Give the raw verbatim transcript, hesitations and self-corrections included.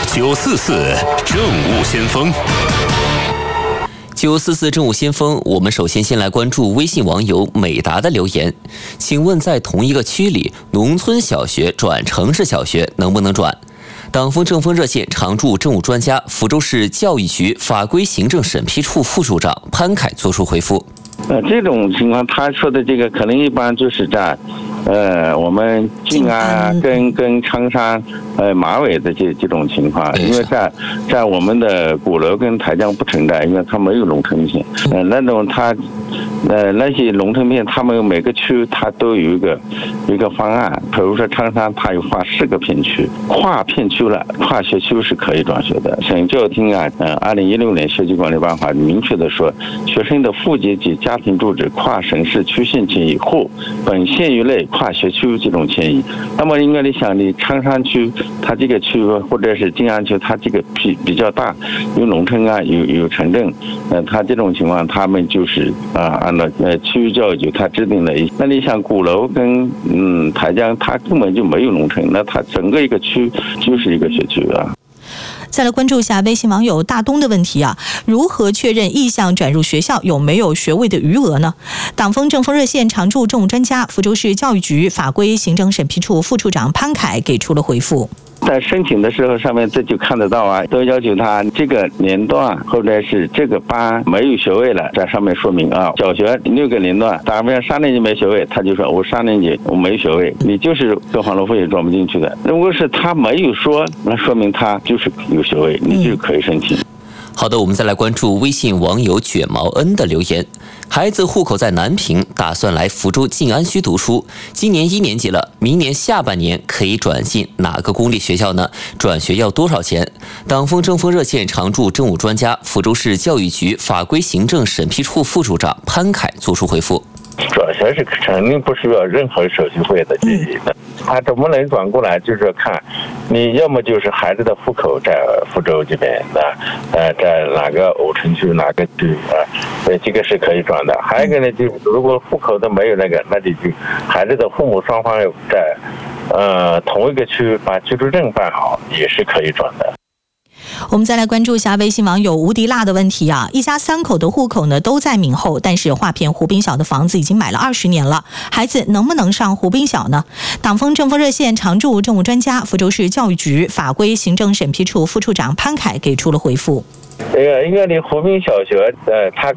九四四政务先锋。 九四四政务先锋，我们首先先来关注微信网友美达的留言。请问，在同一个区里，农村小学转城市小学能不能转？党风政风热线常驻政务专家、福州市教育局法规行政审批处副处长潘凯作出回复。 呃，这种情况，他说的这个可能一般就是在，呃，我们静安跟跟昌山、呃马尾的这这种情况，因为在在我们的鼓楼跟台江不存在，因为它没有农村片，呃，那种它，呃那些农村片，他们每个区它都有一个一个方案，比如说昌山，它有划四个片区，跨片区了，跨学区是可以转学的。省教育厅啊，呃，二零一六年学区管理办法明确的说，学生的户籍及家庭住址跨省市区县迁移或本县域内跨学区这种迁移，那么应该你想，你昌山区它这个区或者是静安区，它这个比比较大，有农村啊，有有城镇，呃，它这种情况，他们就是啊，按照呃区域教育局它制定了一，那你想鼓楼跟嗯台江，它根本就没有农村，那它整个一个区就是一个学区啊。 再来关注一下微信网友大东的问题啊，如何确认意向转入学校有没有学位的余额呢？党风政风热线常驻政务专家、福州市教育局法规行政审批处副处长潘凯给出了回复。 在申请的时候，上面这就看得到啊，都要求他这个年段或者是这个班没有学位了，在上面说明啊。小学六个年段，打比方三年级没学位，他就说我三年级我没学位，你就是跟黄罗费也装不进去的。如果是他没有说，那说明他就是有学位，你就可以申请。 好的，我们再来关注微信网友卷毛恩的留言。孩子户口在南平，打算来福州静安区读书，今年一年级了，明年下半年可以转进哪个公立学校呢？转学要多少钱？党风政风热线常驻政务专家、福州市教育局法规行政审批处副处长潘凯作出回复。 转学是肯定不需要任何手续费的记忆的，他怎么能转过来？就是看，你要么就是孩子的户口在福州这边的，呃，在哪个莦城区哪个区啊，所以这个是可以转的。还有一个呢，就如果户口都没有那个，那你就孩子的父母双方在呃同一个区把居住证办好，也是可以转的。 我们再来关注一下微信网友无敌辣的问题啊，一家三口的户口呢都在闽后，但是划片湖滨小的房子已经买了二十年了，孩子能不能上湖滨小呢？党风政风热线常驻政务专家、福州市教育局法规行政审批处副处长潘凯给出了回复。 这个，因为你湖滨小学，呃，它